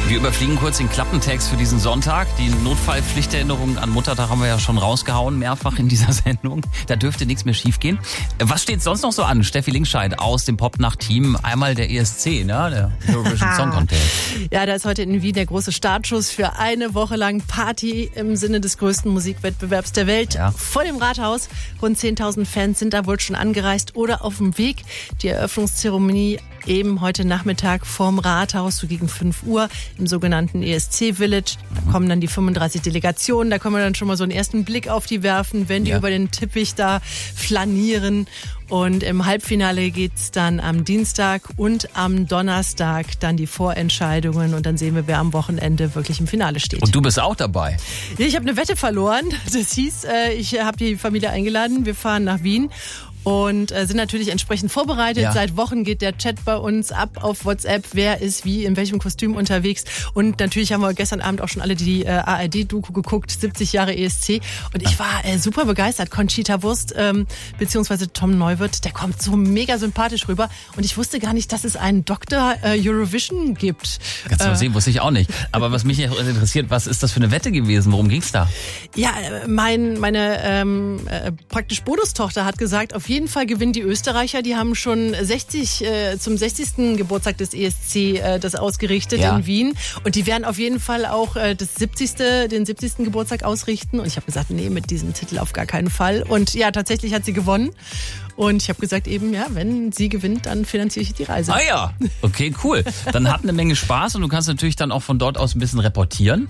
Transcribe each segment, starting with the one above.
Wir überfliegen kurz den Klappentext für diesen Sonntag. Die Notfallpflichterinnerung an Muttertag haben wir ja schon rausgehauen, mehrfach in dieser Sendung. Da dürfte nichts mehr schiefgehen. Was steht sonst noch so an? Steffi Linkscheid aus dem Popnacht-Team. Einmal der ESC, ne? Der Eurovision Song Contest. Ja, da ist heute in Wien der große Startschuss für eine Woche lang Party im Sinne des größten Musikwettbewerbs der Welt. Ja. Vor dem Rathaus. Rund 10.000 Fans sind da wohl schon angereist oder auf dem Weg. Die Eröffnungszeremonie eben heute Nachmittag vorm Rathaus, so gegen 5 Uhr im sogenannten ESC Village. Da kommen dann die 35 Delegationen, da können wir dann schon mal so einen ersten Blick auf die werfen, wenn die über den Teppich da flanieren. Und im Halbfinale geht's dann am Dienstag und am Donnerstag dann die Vorentscheidungen und dann sehen wir, wer am Wochenende wirklich im Finale steht. Und du bist auch dabei? Ja, ich habe eine Wette verloren. Das hieß, ich habe die Familie eingeladen, wir fahren nach Wien. Und sind natürlich entsprechend vorbereitet. Ja. Seit Wochen geht der Chat bei uns ab auf WhatsApp. Wer ist wie, in welchem Kostüm unterwegs. Und natürlich haben wir gestern Abend auch schon alle die ARD-Doku geguckt, 70 Jahre ESC. Und ich war super begeistert. Conchita Wurst beziehungsweise Tom Neuwirth, der kommt so mega sympathisch rüber. Und ich wusste gar nicht, dass es einen Dr. Eurovision gibt. Kannst du mal sehen, wusste ich auch nicht. Aber was mich interessiert, was ist das für eine Wette gewesen? Worum ging's da? Ja, meine praktisch Bonustochter hat gesagt, auf jeden Fall gewinnen die Österreicher. Die haben schon zum 60. Geburtstag des ESC das ausgerichtet in Wien. Und die werden auf jeden Fall auch den 70. Geburtstag ausrichten. Und ich habe gesagt, nee, mit diesem Titel auf gar keinen Fall. Und ja, tatsächlich hat sie gewonnen. Und ich habe gesagt eben, ja, wenn sie gewinnt, dann finanziere ich die Reise. Ah ja, okay, cool. Dann habt eine Menge Spaß und du kannst natürlich dann auch von dort aus ein bisschen reportieren.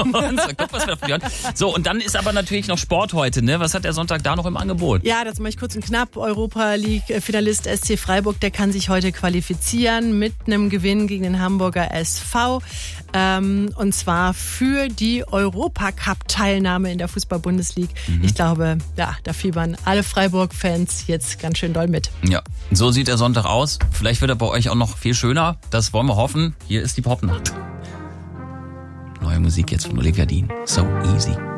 So, und dann ist aber natürlich noch Sport heute, ne? Was hat der Sonntag da noch im Angebot? Ja, das mache ich kurz und knapp. Europa League-Finalist SC Freiburg, der kann sich heute qualifizieren mit einem Gewinn gegen den Hamburger SV. Und zwar für die Europacup-Teilnahme in der Fußball-Bundesliga. Ich glaube, ja, da fiebern alle Freiburg-Fans jetzt ganz schön doll mit. Ja, so sieht der Sonntag aus. Vielleicht wird er bei euch auch noch viel schöner. Das wollen wir hoffen. Hier ist die Popnacht. Neue Musik jetzt von Olivia Dean. So easy.